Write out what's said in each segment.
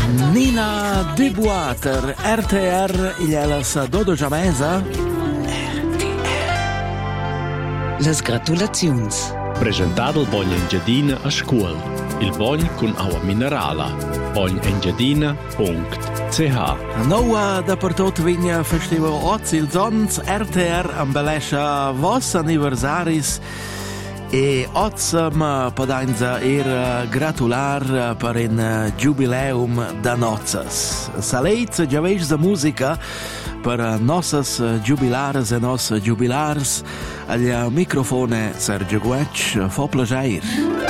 Nina Dubois per RTR, il è la 12 mesa. Les gratulazions. Presentato il Bogn Engiadina a scuola. Il Bogn con acqua minerale. bognengiadina.ch. Noua dappertot vigna festival oz il zons RTR ambelescia vos anniversaris e ozzam podainza gratular per in jubileum da nozzas. Saleit giaveis da musica per nossas jubilares e nos jubilars al microfone Sergio Guec, fo plager.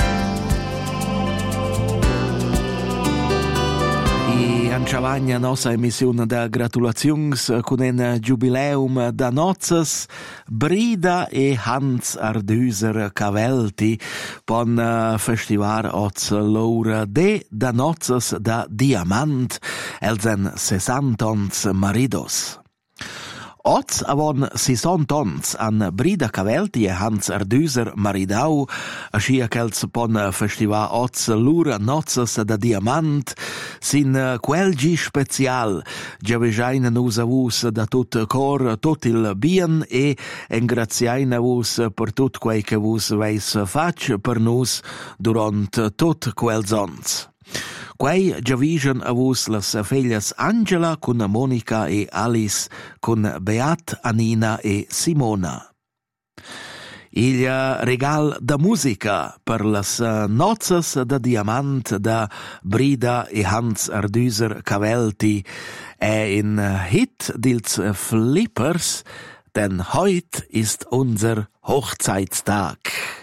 Anciavagna nostra emissione da gratulazions con un jubileum da nozzas Brida e Hans Ardüser Cavelti pon festivar oz l'ora de da nozzas da Diamant elsen 60 ons maridos. Oz avon 60 ons an Brida Cavelti e Hans Ardüser maridau, ascia ch'els pon festivar oz l'ura nozzas da Diamant, sin quel gi special, giavejaina nus avus da tut cor, tot il bien e engraziaina vus per tut quei che vus veis fac per nus durant tot quels ons. Quei giavision avus las feglias Angela con Monica e Alice con Beat, Anina e Simona. Il regal da musica per las nozzas da Diamant da Brida e Hans Ardüser Cavelti è in Hit dils Flippers, denn heut ist unser Hochzeitstag.